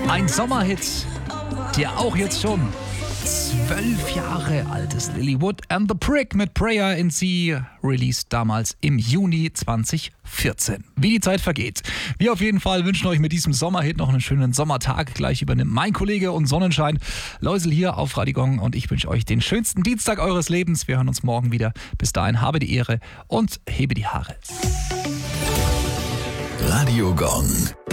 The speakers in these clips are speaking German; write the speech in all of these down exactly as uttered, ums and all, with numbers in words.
Ein Sommerhit, der auch jetzt schon zwölf Jahre alt ist. Lilywood and the Prick mit Prayer in Sea, released damals im Juni zwanzig vierzehn. Wie die Zeit vergeht. Wir auf jeden Fall wünschen euch mit diesem Sommerhit noch einen schönen Sommertag. Gleich übernimmt mein Kollege und Sonnenschein Läusel hier auf Radio Gong und ich wünsche euch den schönsten Dienstag eures Lebens. Wir hören uns morgen wieder. Bis dahin, habe die Ehre und hebe die Haare. Radio Gong.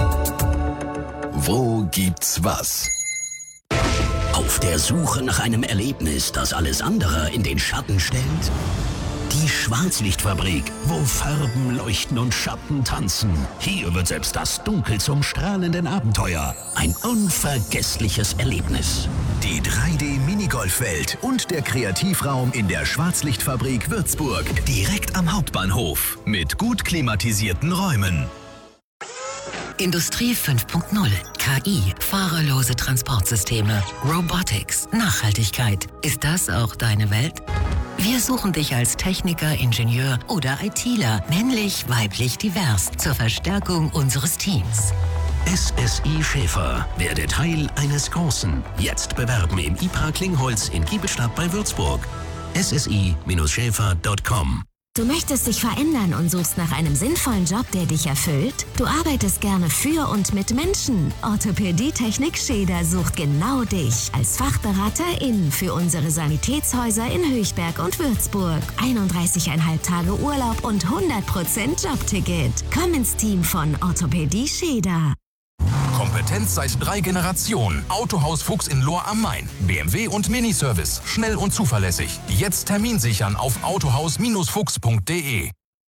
Wo gibt's was? Auf der Suche nach einem Erlebnis, das alles andere in den Schatten stellt? Die Schwarzlichtfabrik, wo Farben leuchten und Schatten tanzen. Hier wird selbst das Dunkel zum strahlenden Abenteuer. Ein unvergessliches Erlebnis. Die drei D-Minigolfwelt und der Kreativraum in der Schwarzlichtfabrik Würzburg. Direkt am Hauptbahnhof. Mit gut klimatisierten Räumen. Industrie fünf Punkt null, K I, fahrerlose Transportsysteme, Robotics, Nachhaltigkeit. Ist das auch deine Welt? Wir suchen dich als Techniker, Ingenieur oder ITler, männlich, weiblich, divers, zur Verstärkung unseres Teams. S S I Schäfer, werde Teil eines Großen. Jetzt bewerben im I-Park Klingholz in Giebelstadt bei Würzburg. S S I Schäfer Punkt com. Du möchtest dich verändern und suchst nach einem sinnvollen Job, der dich erfüllt? Du arbeitest gerne für und mit Menschen. Orthopädie-Technik Scheder sucht genau dich als Fachberaterin für unsere Sanitätshäuser in Höchberg und Würzburg. einunddreißig Komma fünf Tage Urlaub und hundert Prozent Jobticket. Komm ins Team von Orthopädie Scheder. Kompetenz seit drei Generationen. Autohaus Fuchs in Lohr am Main. B M W und Miniservice. Schnell und zuverlässig. Jetzt Termin sichern auf autohaus Fuchs punkt de.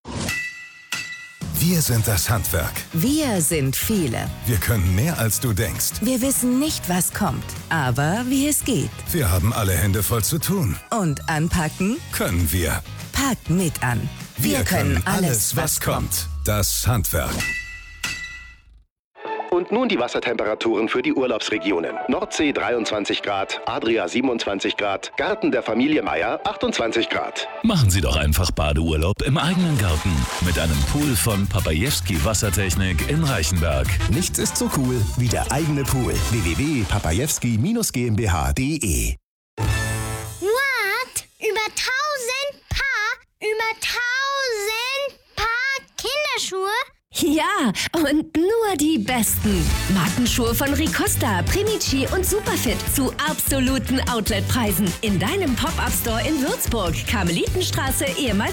Wir sind das Handwerk. Wir sind viele. Wir können mehr, als du denkst. Wir wissen nicht, was kommt, aber wie es geht. Wir haben alle Hände voll zu tun. Und anpacken Können wir. packt mit an. Wir, wir können alles, was kommt. Das Handwerk. Und nun die Wassertemperaturen für die Urlaubsregionen. Nordsee dreiundzwanzig Grad, Adria siebenundzwanzig Grad, Garten der Familie Meier achtundzwanzig Grad. Machen Sie doch einfach Badeurlaub im eigenen Garten mit einem Pool von Papajewski Wassertechnik in Reichenberg. Nichts ist so cool wie der eigene Pool. w w w punkt papajewski gmbh punkt de. What? Über tausend Paar? Über tausend Paar Kinderschuhe? Ja, und nur die besten. Markenschuhe von Ricosta, Primici und Superfit zu absoluten Outletpreisen. In deinem Pop-Up-Store in Würzburg, Karmelitenstraße, ehemals